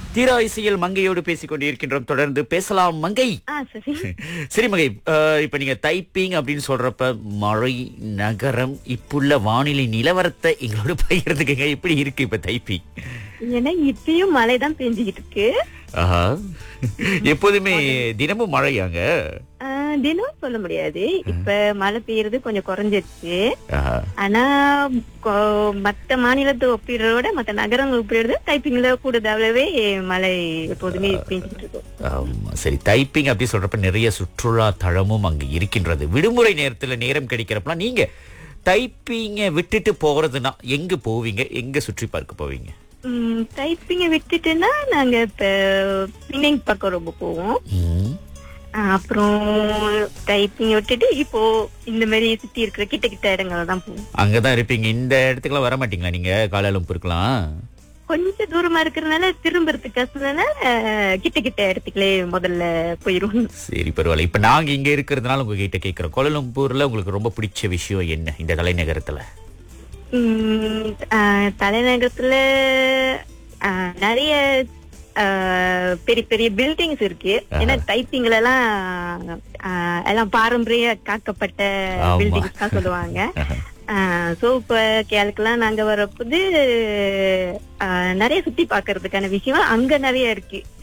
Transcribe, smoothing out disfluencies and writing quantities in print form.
தீரா இசையில் மங்கையோடு பேசிக் கொண்டிருக்கின்றோம். தொடர்ந்து பேசலாம் மங்கை. சரி. சரி மங்கை, இப்ப நீங்க தைப்பிங் அப்படின்னு சொல்றப்ப மழை நகரம் இப்புள்ள வானிலை நிலவரத்தை எங்களோட பகிர்ந்துக்கங்க. எப்படி இருக்கு இப்ப தைப்பிங்? ஏன்னா இப்பயும் மழைதான் பெஞ்சுக்கிட்டு இருக்கு. ஆஹா, எப்போதுமே தினமும் மழையாங்க? தினம் சொல்ல முடியாது. இப்ப மழை பெய்யறது கொஞ்சம் குறைஞ்சிருச்சு. ஆஹா. ஆனா மத்த மாநிலத்தை ஒப்பிடுறதோட மத்த நகரங்கள் ஒப்பிடுறது டைப்பிங்ல கூடுதலாவே மழை எப்போதுமே பெஞ்சுக்கிட்டு இருக்கும். ஆமா, சரி. தைப்பிங் அப்படி சொல்றப்ப நிறைய சுற்றுலா தளமும் அங்க இருக்கின்றது. விடுமுறை நேரத்துல நேரம் கிடைக்கிறப்பலாம் நீங்க தைப்பிங்க விட்டுட்டு போறதுன்னா எங்க போவீங்க? எங்க சுற்றி பார்க்க போவீங்க? டைப்பிங்க விட்டுட்டுன்னா நாங்க இப்ப பின்னிங் பக்கம் ரொம்ப போவோம். அப்புறம் டைப்பிங் விட்டுட்டு இப்போ இந்த மாதிரி சுத்தி இருக்கிற கிட்ட கிட்ட இடங்கள் தான் போவோம். அங்கதான் இருப்பீங்க. இந்த இடத்துக்குலாம் வர மாட்டீங்களா நீங்க? காலாலும் இருக்கலாம் கொஞ்சம் தூரமா இருக்கிறதுனால திரும்புறதுக்கு கஷ்டம்னால கிட்ட கிட்ட இடத்துக்குள்ளே முதல்ல போயிருவோம். சரி, பரவாயில்ல. இப்ப நாங்க இங்க இருக்கிறதுனால உங்ககிட்ட கேக்குறோம், கோலாலம்பூர்ல உங்களுக்கு ரொம்ப பிடிச்ச விஷயம் என்ன இந்த தலைநகரத்துல? தலைநகரத்துல நிறைய பெரிய பெரிய பில்டிங்ஸ் இருக்கு. ஏன்னா டைப்பிங்ல எல்லாம் பாரம்பரிய காக்கப்பட்ட பில்டிங்ஸ் தான் சொல்லுவாங்க. சோ இப்ப கேளுக்கெல்லாம் நாங்க வரப்போது நிறைய சுத்தி பாக்குறதுக்கான விஷயம் அங்க நிறைய இருக்கு.